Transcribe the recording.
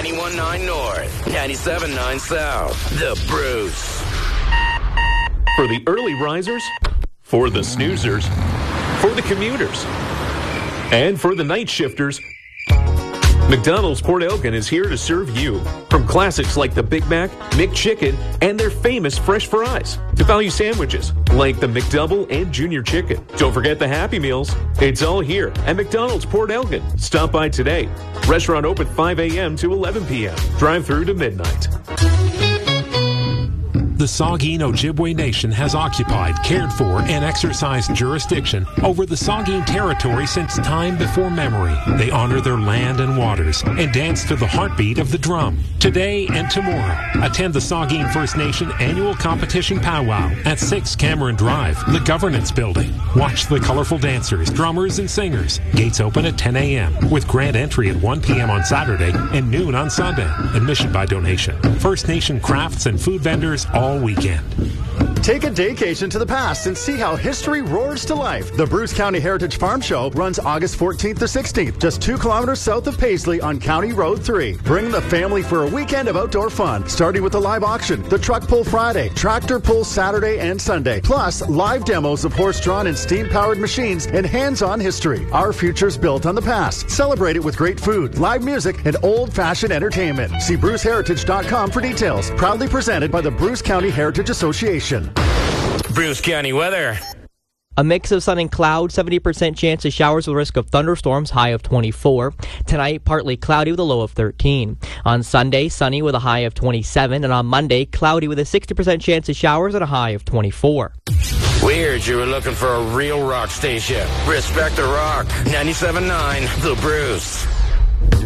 91.9 North, 97.9 South. The Bruce. For the early risers, for the snoozers, for the commuters, and for the night shifters, McDonald's Port Elgin is here to serve you. From classics like the Big Mac, McChicken, and their famous fresh fries, to value sandwiches like the McDouble and Junior Chicken. Don't forget the Happy Meals. It's all here at McDonald's Port Elgin. Stop by today. Restaurant open 5 a.m. to 11 p.m. Drive-through to midnight. The Saugeen Ojibwe Nation has occupied, cared for, and exercised jurisdiction over the Saugeen territory since time before memory. They honor their land and waters and dance to the heartbeat of the drum. Today and tomorrow, attend the Saugeen First Nation annual competition powwow at 6 Cameron Drive, the Governance Building. Watch the colorful dancers, drummers, and singers. Gates open at 10 a.m. with grand entry at 1 p.m. on Saturday and noon on Sunday. Admission by donation. First Nation crafts and food vendors all weekend. Take a daycation to the past and see how history roars to life. The Bruce County Heritage Farm Show runs August 14th to 16th, just 2 kilometers south of Paisley on County Road 3. Bring the family for a weekend of outdoor fun, starting with a live auction, the Truck Pull Friday, Tractor Pull Saturday and Sunday, plus live demos of horse-drawn and steam-powered machines and hands-on history. Our future's built on the past. Celebrate it with great food, live music, and old-fashioned entertainment. See BruceHeritage.com for details. Proudly presented by the Bruce County Heritage Association. Bruce County weather. A mix of sun and cloud, 70% chance of showers with risk of thunderstorms, high of 24. Tonight, partly cloudy with a low of 13. On Sunday, sunny with a high of 27. And on Monday, cloudy with a 60% chance of showers and a high of 24. Weird, you were looking for a real rock station. Respect the rock. 97.9, The Bruce.